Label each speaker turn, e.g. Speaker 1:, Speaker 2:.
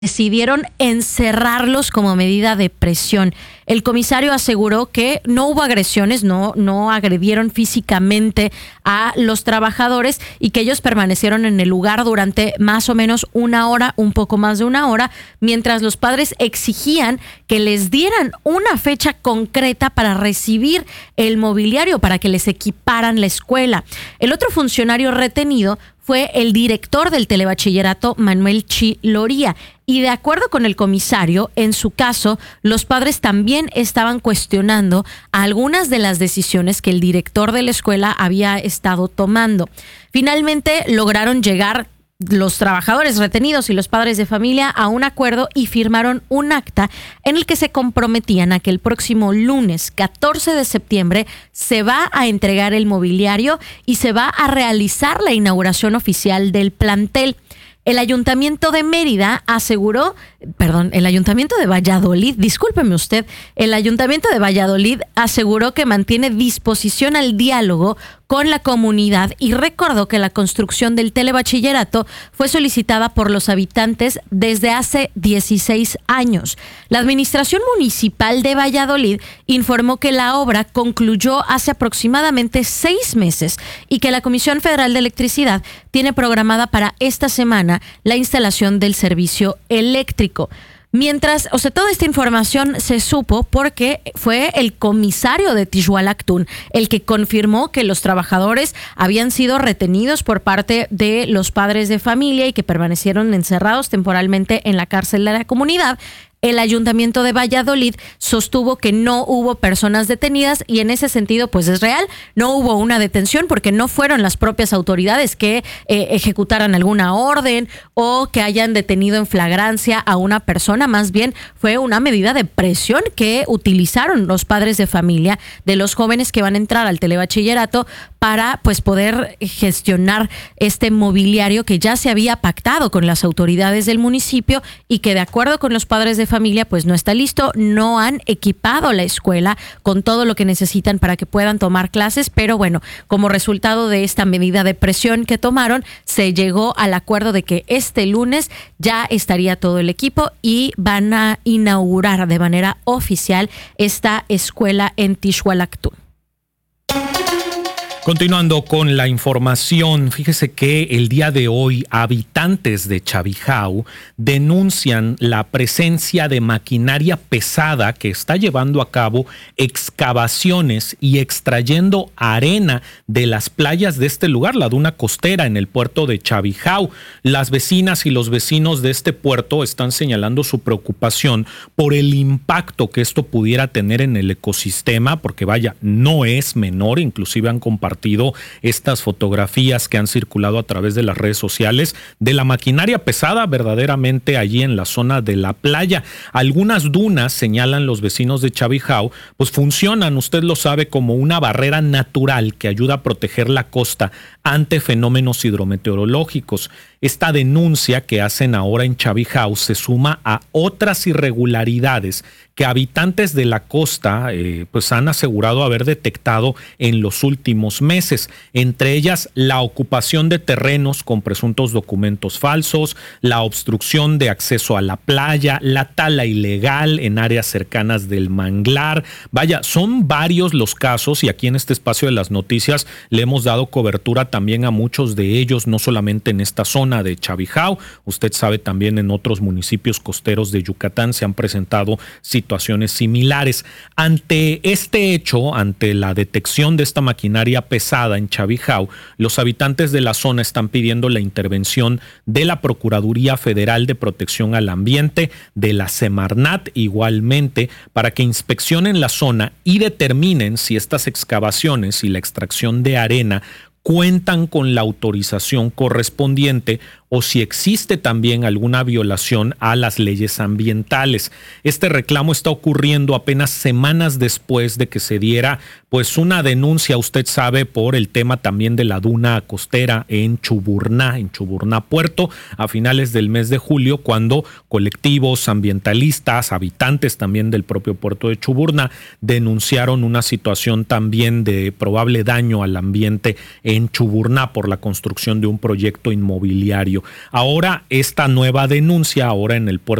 Speaker 1: decidieron encerrarlos como medida de presión. El comisario aseguró que no hubo agresiones, no agredieron físicamente a los trabajadores y que ellos permanecieron en el lugar durante más o menos una hora, un poco más de una hora, mientras los padres exigían que les dieran una fecha concreta para recibir el mobiliario, para que les equiparan la escuela. El otro funcionario retenido fue el director del telebachillerato, Manuel Chiloría. Y de acuerdo con el comisario, en su caso, los padres también estaban cuestionando algunas de las decisiones que el director de la escuela había estado tomando. Finalmente lograron llegar los trabajadores retenidos y los padres de familia a un acuerdo y firmaron un acta en el que se comprometían a que el próximo lunes 14 de septiembre se va a entregar el mobiliario y se va a realizar la inauguración oficial del plantel. El Ayuntamiento de Valladolid, discúlpeme usted, el Ayuntamiento de Valladolid aseguró que mantiene disposición al diálogo con la comunidad y recordó que la construcción del telebachillerato fue solicitada por los habitantes desde hace 16 años. La Administración Municipal de Valladolid informó que la obra concluyó hace aproximadamente 6 meses y que la Comisión Federal de Electricidad tiene programada para esta semana la instalación del servicio eléctrico. Toda esta información se supo porque fue el comisario de Tixhualactún el que confirmó que los trabajadores habían sido retenidos por parte de los padres de familia y que permanecieron encerrados temporalmente en la cárcel de la comunidad. El Ayuntamiento de Valladolid sostuvo que no hubo personas detenidas y en ese sentido pues es real, no hubo una detención porque no fueron las propias autoridades que ejecutaran alguna orden o que hayan detenido en flagrancia a una persona, más bien fue una medida de presión que utilizaron los padres de familia de los jóvenes que van a entrar al telebachillerato para pues poder gestionar este mobiliario que ya se había pactado con las autoridades del municipio y que de acuerdo con los padres de familia pues no está listo, no han equipado la escuela con todo lo que necesitan para que puedan tomar clases, pero bueno, como resultado de esta medida de presión que tomaron, se llegó al acuerdo de que este lunes ya estaría todo el equipo y van a inaugurar de manera oficial esta escuela en Tixhualactún.
Speaker 2: Continuando con la información, fíjese que el día de hoy habitantes de Chavijao denuncian la presencia de maquinaria pesada que está llevando a cabo excavaciones y extrayendo arena de las playas de este lugar, la duna costera en el puerto de Chavijao. Las vecinas y los vecinos de este puerto están señalando su preocupación por el impacto que esto pudiera tener en el ecosistema, porque vaya, no es menor, inclusive han compartido estas fotografías que han circulado a través de las redes sociales de la maquinaria pesada verdaderamente allí en la zona de la playa. Algunas dunas, señalan los vecinos de Chavijao, pues funcionan, usted lo sabe, como una barrera natural que ayuda a proteger la costa ante fenómenos hidrometeorológicos. Esta denuncia que hacen ahora en Chavijao se suma a otras irregularidades que habitantes de la costa pues han asegurado haber detectado en los últimos meses, entre ellas la ocupación de terrenos con presuntos documentos falsos, la obstrucción de acceso a la playa, la tala ilegal en áreas cercanas del manglar. Vaya, son varios los casos y aquí en este espacio de las noticias le hemos dado cobertura también a muchos de ellos, no solamente en esta zona de Chavijao, usted sabe también en otros municipios costeros de Yucatán se han presentado situaciones similares. Ante este hecho, ante la detección de esta maquinaria pesada en Chavijao, los habitantes de la zona están pidiendo la intervención de la Procuraduría Federal de Protección al Ambiente, de la Semarnat igualmente, para que inspeccionen la zona y determinen si estas excavaciones y la extracción de arena cuentan con la autorización correspondiente o si existe también alguna violación a las leyes ambientales. Este reclamo está ocurriendo apenas semanas después de que se diera pues una denuncia, usted sabe, por el tema también de la duna costera en Chuburná Puerto, a finales del mes de julio, cuando colectivos ambientalistas, habitantes también del propio puerto de Chuburná, denunciaron una situación también de probable daño al ambiente en Chuburná por la construcción de un proyecto inmobiliario. Ahora esta nueva denuncia, ahora en el puerto